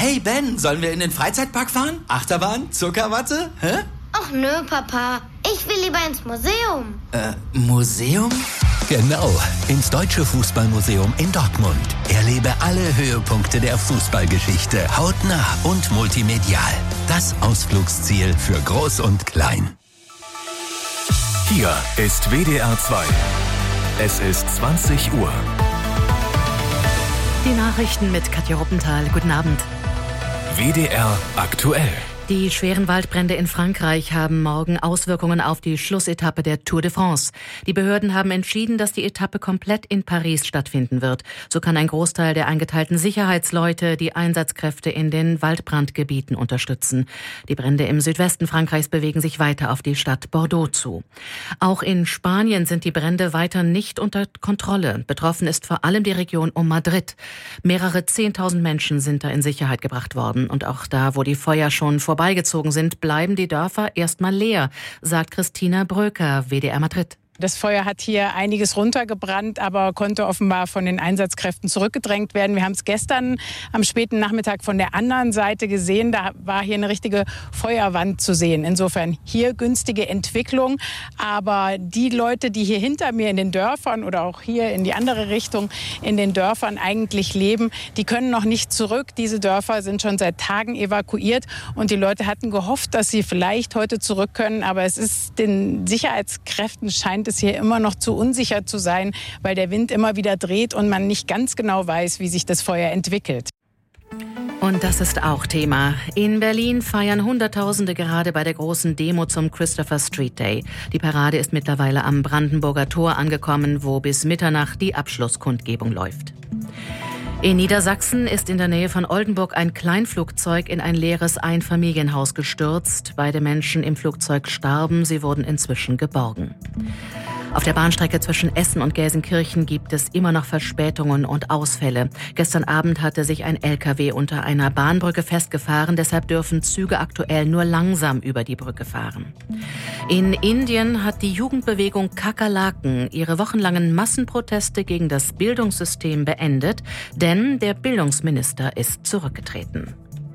Hey Ben, sollen wir in den Freizeitpark fahren? Achterbahn? Zuckerwatte? Hä? Ach nö, Papa. Ich will lieber ins Museum. Museum? Genau, ins Deutsche Fußballmuseum in Dortmund. Erlebe alle Höhepunkte der Fußballgeschichte hautnah und multimedial. Das Ausflugsziel für Groß und Klein. Hier ist WDR 2. Es ist 20 Uhr. Die Nachrichten mit Katja Ruppenthal. Guten Abend. WDR aktuell. Die schweren Waldbrände in Frankreich haben morgen Auswirkungen auf die Schlussetappe der Tour de France. Die Behörden haben entschieden, dass die Etappe komplett in Paris stattfinden wird. So kann ein Großteil der eingeteilten Sicherheitsleute die Einsatzkräfte in den Waldbrandgebieten unterstützen. Die Brände im Südwesten Frankreichs bewegen sich weiter auf die Stadt Bordeaux zu. Auch in Spanien sind die Brände weiter nicht unter Kontrolle. Betroffen ist vor allem die Region um Madrid. Mehrere 10.000 Menschen sind da in Sicherheit gebracht worden. Und auch da, wo die Feuer schon vorbeigezogen sind, bleiben die Dörfer erstmal leer, sagt Christina Bröker, WDR Madrid. Das Feuer hat hier einiges runtergebrannt, aber konnte offenbar von den Einsatzkräften zurückgedrängt werden. Wir haben es gestern am späten Nachmittag von der anderen Seite gesehen. Da war hier eine richtige Feuerwand zu sehen. Insofern hier günstige Entwicklung. Aber die Leute, die hier hinter mir in den Dörfern oder auch hier in die andere Richtung in den Dörfern eigentlich leben, die können noch nicht zurück. Diese Dörfer sind schon seit Tagen evakuiert. Und die Leute hatten gehofft, dass sie vielleicht heute zurück können. Aber es ist den Sicherheitskräften scheint es hier immer noch zu unsicher zu sein, weil der Wind immer wieder dreht und man nicht ganz genau weiß, wie sich das Feuer entwickelt. Und das ist auch Thema. In Berlin feiern Hunderttausende gerade bei der großen Demo zum Christopher Street Day. Die Parade ist mittlerweile am Brandenburger Tor angekommen, wo bis Mitternacht die Abschlusskundgebung läuft. In Niedersachsen ist in der Nähe von Oldenburg ein Kleinflugzeug in ein leeres Einfamilienhaus gestürzt. Beide Menschen im Flugzeug starben, sie wurden inzwischen geborgen. Auf der Bahnstrecke zwischen Essen und Gelsenkirchen gibt es immer noch Verspätungen und Ausfälle. Gestern Abend hatte sich ein LKW unter einer Bahnbrücke festgefahren, deshalb dürfen Züge aktuell nur langsam über die Brücke fahren. In Indien hat die Jugendbewegung Kakerlaken ihre wochenlangen Massenproteste gegen das Bildungssystem beendet, denn der Bildungsminister ist zurückgetreten.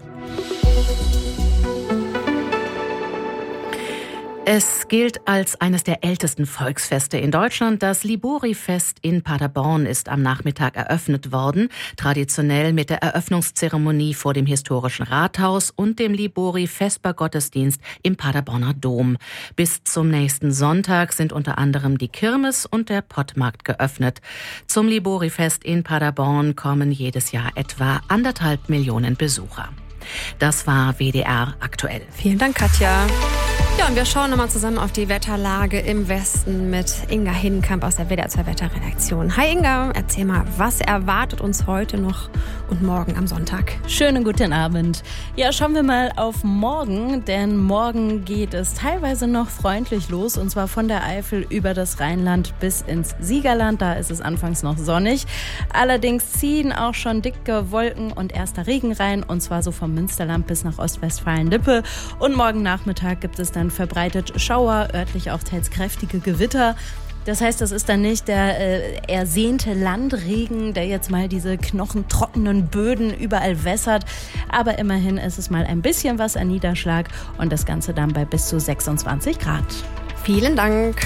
Es gilt als eines der ältesten Volksfeste in Deutschland. Das Libori-Fest in Paderborn ist am Nachmittag eröffnet worden, traditionell mit der Eröffnungszeremonie vor dem historischen Rathaus und dem Libori-Vespergottesdienst im Paderborner Dom. Bis zum nächsten Sonntag sind unter anderem die Kirmes und der Pottmarkt geöffnet. Zum Libori-Fest in Paderborn kommen jedes Jahr etwa 1,5 Millionen Besucher. Das war WDR aktuell. Vielen Dank, Katja. Ja, und wir schauen nochmal zusammen auf die Wetterlage im Westen mit Inga Hinkamp aus der WDR 2 Wetterredaktion. Hi Inga, erzähl mal, was erwartet uns heute noch und morgen am Sonntag? Schönen guten Abend. Ja, schauen wir mal auf morgen, denn morgen geht es teilweise noch freundlich los, und zwar von der Eifel über das Rheinland bis ins Siegerland. Da ist es anfangs noch sonnig. Allerdings ziehen auch schon dicke Wolken und erster Regen rein, und zwar so vom Münsterland bis nach Ostwestfalen-Lippe. Und morgen Nachmittag gibt es dann verbreitet Schauer, örtlich auch teils kräftige Gewitter. Das heißt, das ist dann nicht der ersehnte Landregen, der jetzt mal diese knochentrockenen Böden überall wässert. Aber immerhin ist es mal ein bisschen was an Niederschlag, und das Ganze dann bei bis zu 26 Grad. Vielen Dank.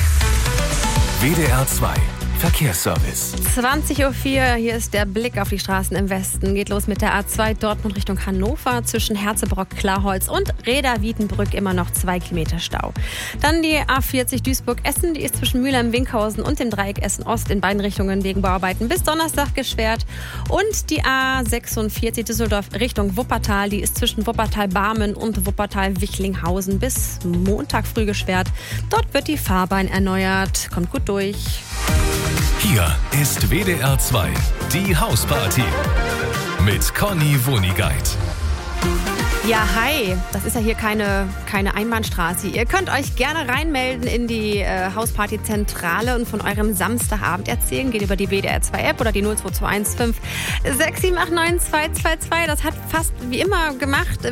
WDR 2 Verkehrsservice. 20.04 Uhr, hier ist der Blick auf die Straßen im Westen. Geht los mit der A2 Dortmund Richtung Hannover. Zwischen Herzebrock, Klarholz und Reda-Wiedenbrück immer noch 2 Kilometer Stau. Dann die A40 Duisburg-Essen, die ist zwischen Mülheim-Winkhausen und dem Dreieck Essen-Ost in beiden Richtungen wegen Bauarbeiten bis Donnerstag gesperrt. Und die A46 Düsseldorf Richtung Wuppertal, die ist zwischen Wuppertal-Barmen und Wuppertal-Wichlinghausen bis Montag früh gesperrt. Dort wird die Fahrbahn erneuert. Kommt gut durch. Hier ist WDR 2, die Hausparty mit Conny Wonigkeit. Ja, hi. Das ist ja hier keine Einbahnstraße. Ihr könnt euch gerne reinmelden in die Hausparty-Zentrale und von eurem Samstagabend erzählen. Geht über die WDR 2-App oder die 02215 6789222. Das hat fast wie immer gemacht